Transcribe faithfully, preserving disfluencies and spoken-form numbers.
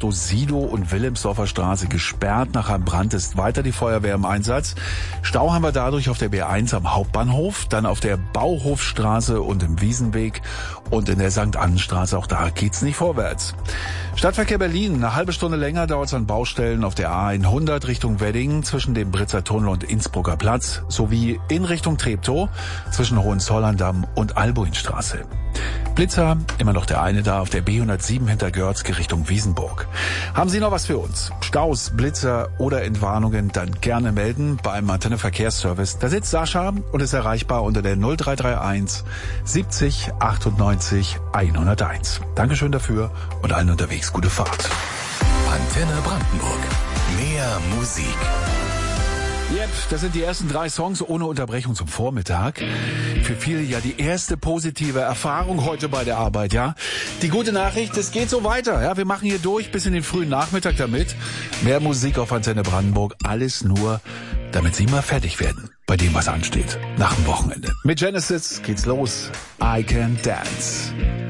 Ernesto Sido und Wilhelmsdorfer Straße gesperrt. Nach einem Brand ist weiter die Feuerwehr im Einsatz. Stau haben wir dadurch auf der B eins am Hauptbahnhof, dann auf der Bauhofstraße und im Wiesenweg und in der Sankt Annenstraße. Auch da geht's nicht vorwärts. Stadtverkehr Berlin. Eine halbe Stunde länger dauert es an Baustellen auf der A hundert Richtung Wedding zwischen dem Britzer Tunnel und Innsbrucker Platz sowie in Richtung Treptow zwischen Hohenzollern-Damm und Albuinstraße. Blitzer, immer noch der eine da auf der B hundertsieben hinter Görzke Richtung Wiesenburg. Haben Sie noch was für uns? Staus, Blitzer oder Entwarnungen, dann gerne melden beim Antenne Verkehrsservice. Da sitzt Sascha und ist erreichbar unter der null drei drei eins siebzig achtundneunzig hunderteins. Dankeschön dafür und allen unterwegs gute Fahrt. Antenne Brandenburg. Mehr Musik. Yep, das sind die ersten drei Songs ohne Unterbrechung zum Vormittag. Für viele ja die erste positive Erfahrung heute bei der Arbeit, ja. Die gute Nachricht, es geht so weiter, ja. Wir machen hier durch bis in den frühen Nachmittag damit. Mehr Musik auf Antenne Brandenburg, alles nur, damit Sie mal fertig werden bei dem, was ansteht nach dem Wochenende. Mit Genesis geht's los. I Can Dance.